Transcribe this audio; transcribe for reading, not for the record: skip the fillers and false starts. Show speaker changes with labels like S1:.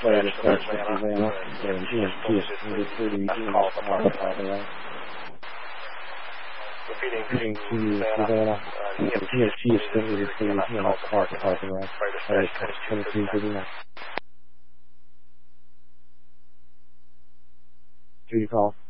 S1: play this starts with Savannah and GSP is 30 repeating to Savannah and GSP is 30 parking lot. That is 2339. Do you call?